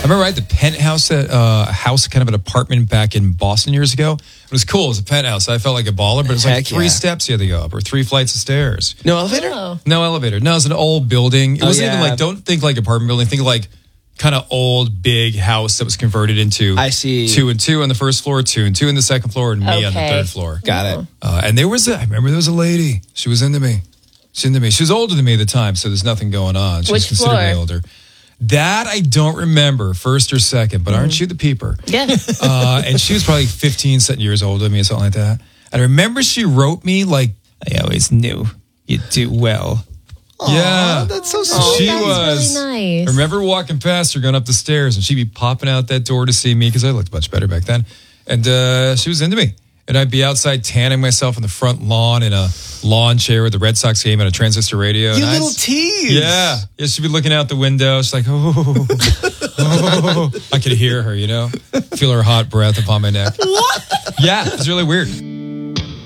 remember I had the penthouse at house, kind of an apartment back in Boston years ago. It was cool. It was a penthouse. I felt like a baller, but it was like three steps you had to go up or 3 flights of stairs. No elevator? Oh. No elevator. No, it was an old building. It wasn't even like, don't think like apartment building. Think like kind of old, big house that was converted into 2 and 2 on the first floor, 2 and 2 on the second floor, and me on the third floor. Got it. And I remember there was a lady. She was into me. She was older than me at the time, so there's nothing going on. She was considerably older. That I don't remember, first or second, but aren't you the peeper? Yeah. And she was probably 15 years older than me or something like that. And I remember she wrote me like, I always knew you'd do well. Yeah. That's so sweet. She that's was. really nice. I remember walking past her, going up the stairs, and she'd be popping out that door to see me because I looked much better back then. And she was into me. And I'd be outside tanning myself on the front lawn in a lawn chair with the Red Sox game on a transistor radio. You little tease. Yeah. She'd be looking out the window. She's like, oh. I could hear her, feel her hot breath upon my neck. What? Yeah, it's really weird.